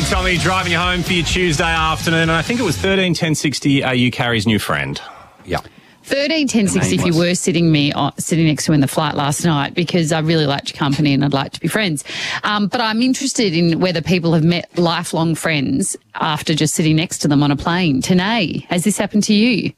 Tommy driving you home for your Tuesday afternoon. And I think it was 131060 AU Carrie's new friend. Yeah. 131060 if you were sitting next to me in the flight last night, because I really liked your company and I'd like to be friends. But I'm interested in whether people have met lifelong friends after just sitting next to them on a plane. Tanae, has this happened to you?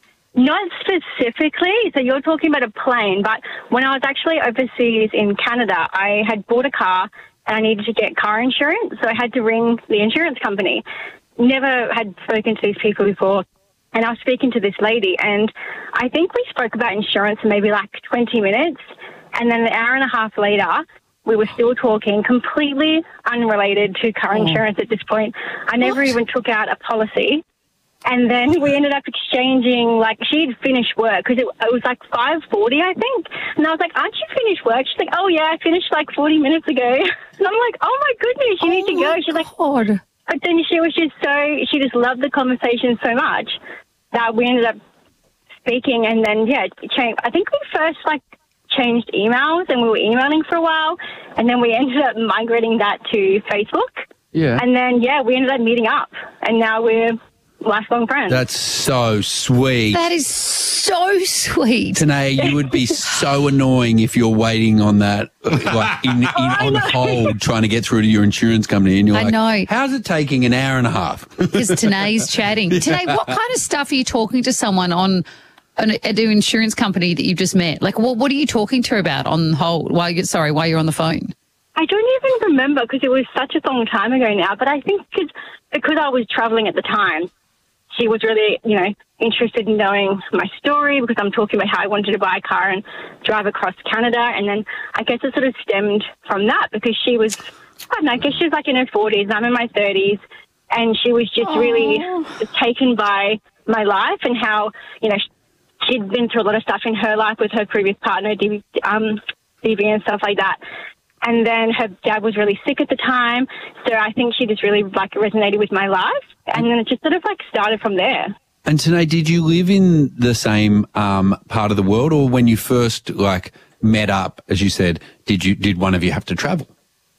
Not specifically. So you're talking about a plane, but when I was actually overseas in Canada, I had bought a car and I needed to get car insurance, so I had to ring the insurance company. Never had spoken to these people before, and I was speaking to this lady, and I think we spoke about insurance for maybe like 20 minutes, and then an hour and a half later, we were still talking, completely unrelated to car insurance at this point. I never even took out a policy. And then we ended up exchanging, like, she'd finished work because it was like 5:40, I think. And I was like, aren't you finished work? She's like, oh, yeah, I finished like 40 minutes ago. And I'm like, oh, my goodness, you need to go. She's like, God. But then she was just she just loved the conversation so much that we ended up speaking. And then, yeah, I think we first, like, changed emails and we were emailing for a while. And then we ended up migrating that to Facebook. Yeah. And then, yeah, we ended up meeting up. And now we're lifelong friends. That's so sweet. That is so sweet. Tanae, you would be so annoying if you're waiting on that, like on hold, trying to get through to your insurance company, and you're like, know. how's it taking an hour and a half? Because Tanae's chatting. Tanae, what kind of stuff are you talking to someone on an insurance company that you've just met? Like, what are you talking to her about on hold while you're on the phone? I don't even remember because it was such a long time ago now, but I think because I was traveling at the time, she was really, interested in knowing my story because I'm talking about how I wanted to buy a car and drive across Canada. And then I guess it sort of stemmed from that because she was, I guess she was like in her 40s. I'm in my 30s. And she was just really taken by my life and how, she'd been through a lot of stuff in her life with her previous partner, DB and stuff like that. And then her dad was really sick at the time. So I think she just really resonated with my life. And then it just sort of started from there. And Tanae, did you live in the same part of the world, or when you first met up, as you said, did one of you have to travel?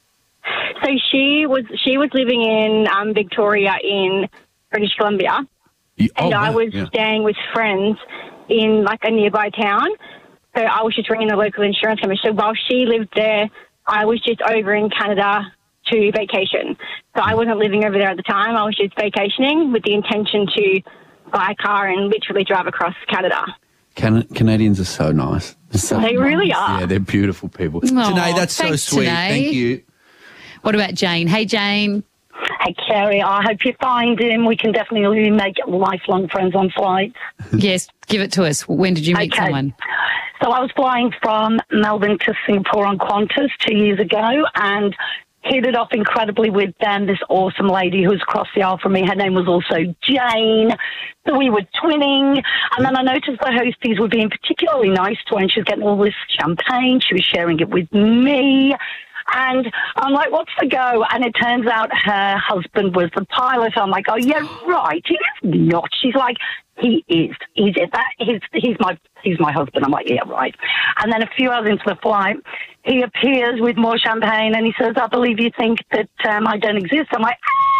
So she was living in Victoria in British Columbia. And I was staying with friends in a nearby town. So I was just ringing the local insurance company. So while she lived there, I was just over in Canada to vacation. So I wasn't living over there at the time. I was just vacationing with the intention to buy a car and literally drive across Canada. Canadians are so nice. They really are. Yeah, they're beautiful people. Aww, Tanae, that's so sweet. Tanae. Thank you. What about Jane? Hey, Jane. Hey, Carrie, I hope you find him. We can definitely make lifelong friends on flights. Yes, give it to us. When did you meet someone? So I was flying from Melbourne to Singapore on Qantas 2 years ago and hit it off incredibly with this awesome lady who was across the aisle from me. Her name was also Jane. So we were twinning. And then I noticed the hosties were being particularly nice to her and she was getting all this champagne. She was sharing it with me. And I'm like, what's the go? And it turns out her husband was the pilot. I'm like, oh, yeah, right. He is not. She's like, he is. He's my husband. I'm like, yeah, right. And then a few hours into the flight, he appears with more champagne and he says, I believe you think that I don't exist. I'm like,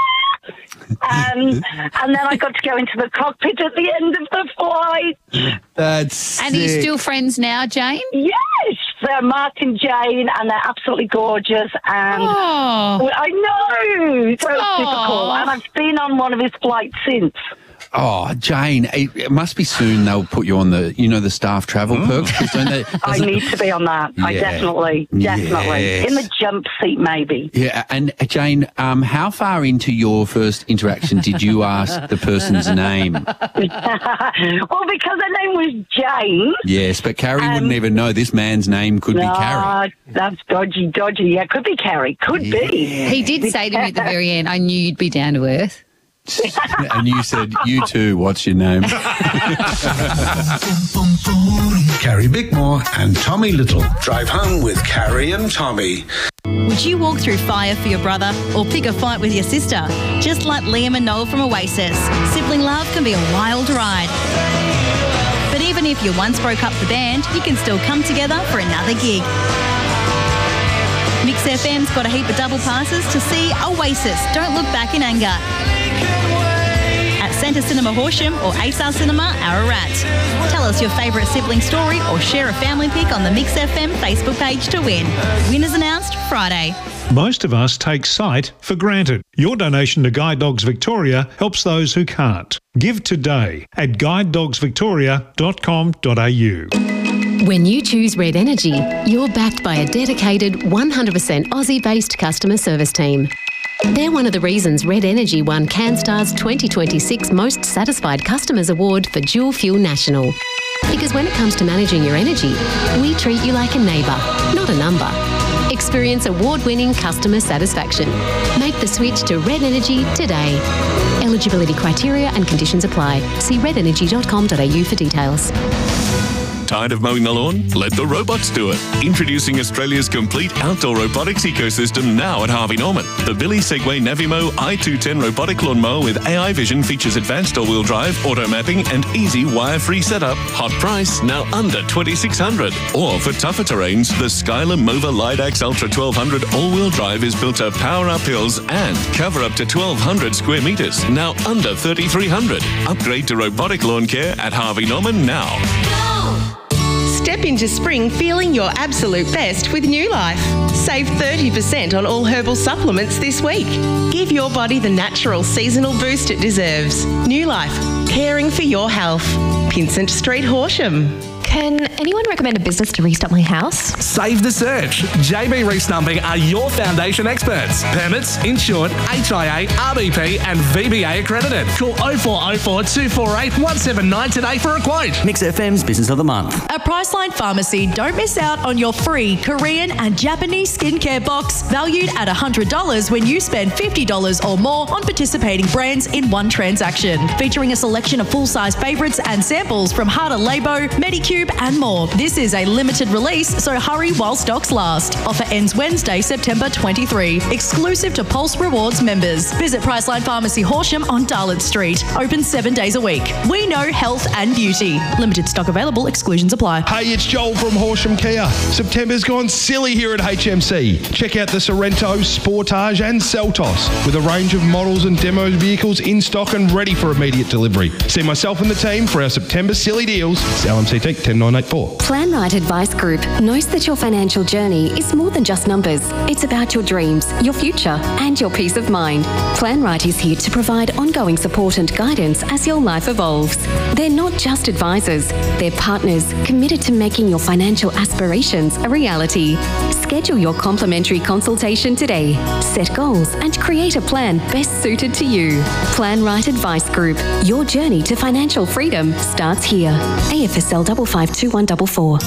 and then I got to go into the cockpit at the end of the flight. That's sick. And are you still friends now, Jane? Yes, they're Mark and Jane, and they're absolutely gorgeous. And I know, so super cool. And I've been on one of his flights since. Oh, Jane, it must be soon they'll put you on the staff travel perks. I need to be on that. Yeah. I definitely. Yes. In the jump seat, maybe. Yeah, and Jane, how far into your first interaction did you ask the person's name? Well, because her name was Jane. Yes, but Carrie wouldn't even know this man's name could be Carrie. That's dodgy. Yeah, could be Carrie. Could be. He did say to me at the very end, I knew you'd be down to earth. And you said, you too, what's your name? Carrie Bickmore and Tommy Little. Drive home with Carrie and Tommy. Would you walk through fire for your brother or pick a fight with your sister? Just like Liam and Noel from Oasis, sibling love can be a wild ride. But even if you once broke up the band, you can still come together for another gig. Mix FM's got a heap of double passes to see Oasis, Don't Look Back in Anger, at Centre Cinema Horsham or ASAR Cinema Ararat. Tell us your favourite sibling story or share a family pic on the Mix FM Facebook page to win. Winners announced Friday. Most of us take sight for granted. Your donation to Guide Dogs Victoria helps those who can't. Give today at guidedogsvictoria.com.au. When you choose Red Energy, you're backed by a dedicated 100% Aussie-based customer service team. They're one of the reasons Red Energy won CanStar's 2026 Most Satisfied Customers Award for Dual Fuel National. Because when it comes to managing your energy, we treat you like a neighbour, not a number. Experience award-winning customer satisfaction. Make the switch to Red Energy today. Eligibility criteria and conditions apply. See redenergy.com.au for details. Tired of mowing the lawn? Let the robots do it. Introducing Australia's complete outdoor robotics ecosystem now at Harvey Norman. The Billy Segway Navimo i210 robotic lawnmower with AI vision features advanced all-wheel drive, auto mapping and easy wire-free setup. Hot price, now under $2,600. Or for tougher terrains, the Skylar Mova Lidax Ultra 1200 all-wheel drive is built to power up hills and cover up to 1,200 square metres, now under $3,300. Upgrade to robotic lawn care at Harvey Norman now. Step into spring feeling your absolute best with New Life. Save 30% on all herbal supplements this week. Give your body the natural seasonal boost it deserves. New Life, caring for your health. Pinsent Street, Horsham. Can anyone recommend a business to restart my house? Save the search. JB Restumping are your foundation experts. Permits, insured, HIA, RBP and VBA accredited. Call 0404 248 179 today for a quote. Mix FM's Business of the Month. At Priceline Pharmacy, don't miss out on your free Korean and Japanese skincare box valued at $100 when you spend $50 or more on participating brands in one transaction. Featuring a selection of full-size favourites and samples from Harder Labo, Medicube and more. This is a limited release, so hurry while stocks last. Offer ends Wednesday, September 23. Exclusive to Pulse Rewards members. Visit Priceline Pharmacy Horsham on Darlot Street. Open 7 days a week. We know health and beauty. Limited stock available. Exclusions apply. Hey, it's Joel from Horsham Kia. September's gone silly here at HMC. Check out the Sorrento, Sportage and Seltos with a range of models and demo vehicles in stock and ready for immediate delivery. See myself and the team for our September silly deals. It's LMCT 10984. Plan Right Advice Group knows that your financial journey is more than just numbers. It's about your dreams, your future, and your peace of mind. Plan Right is here to provide ongoing support and guidance as your life evolves. They're not just advisors, they're partners committed to making your financial aspirations a reality. Schedule your complimentary consultation today. Set goals and create a plan best suited to you. Plan Right Advice Group. Your journey to financial freedom starts here. AFSL 552144.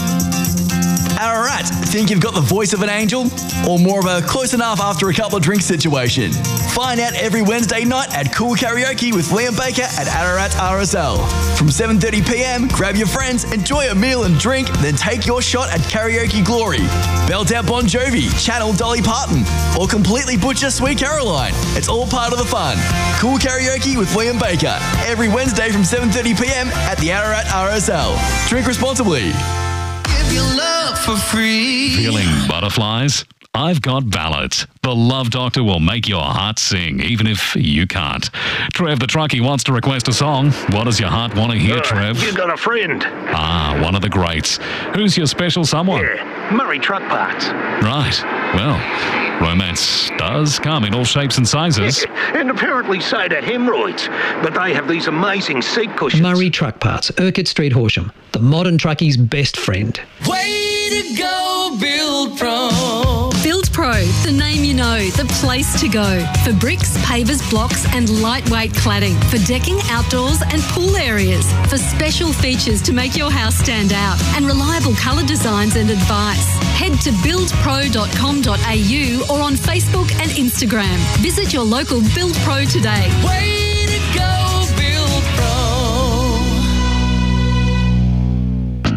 Ararat, think you've got the voice of an angel? Or more of a close enough after a couple of drinks situation? Find out every Wednesday night at Cool Karaoke with Liam Baker at Ararat RSL. From 7:30pm, grab your friends, enjoy a meal and drink, then take your shot at Karaoke Glory. Belt out Bon Jovi, channel Dolly Parton, or completely butcher Sweet Caroline. It's all part of the fun. Cool Karaoke with Liam Baker, every Wednesday from 7:30pm at the Ararat RSL. Drink responsibly. Your love for free. Feeling butterflies? I've got ballads. The Love Doctor will make your heart sing, even if you can't. Trev the Truckie wants to request a song. What does your heart want to hear, Trev? You got a friend. Ah, one of the greats. Who's your special someone? Yeah, Murray Truck Parts. Right. Well, romance does come in all shapes and sizes. Yeah, and apparently so do hemorrhoids. But they have these amazing seat cushions. Murray Truck Parts, Urquhart Street, Horsham. The modern truckie's best friend. Way to go, Build Pro. Build Pro, the name you know, the place to go. For bricks, pavers, blocks and lightweight cladding. For decking, outdoors and pool areas. For special features to make your house stand out. And reliable colour designs and advice. Head to buildpro.com.au or on Facebook and Instagram. Visit your local Build Pro today. Way to go, Build Pro.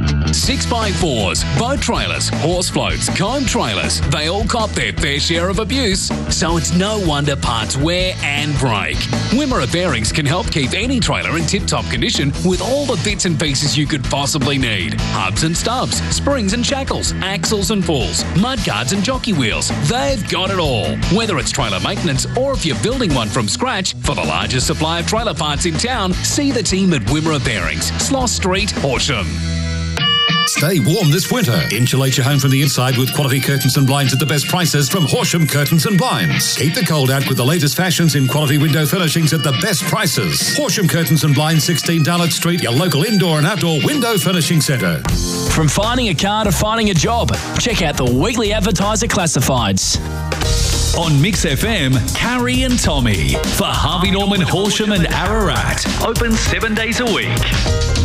6x4s, boat trailers, horse floats, comb trailers. They all cop their fair share of abuse. So it's no wonder parts wear and break. Wimmera Bearings can help keep any trailer in tip-top condition with all the bits and pieces you could possibly need. Hubs and stubs, springs and shackles, axles and pulls, mudguards and jockey wheels. They've got it all. Whether it's trailer maintenance or if you're building one from scratch, for the largest supply of trailer parts in town, see the team at Wimmera Bearings, Sloss Street, Horsham. Stay warm this winter. Insulate your home from the inside with quality curtains and blinds at the best prices from Horsham Curtains and Blinds. Keep the cold out with the latest fashions in quality window furnishings at the best prices. Horsham Curtains and Blinds, 16 Darlot Street, your local indoor and outdoor window furnishing centre. From finding a car to finding a job, check out the Weekly Advertiser Classifieds. On Mix FM, Carrie and Tommy for Harvey Norman, Horsham and Ararat. Open 7 days a week.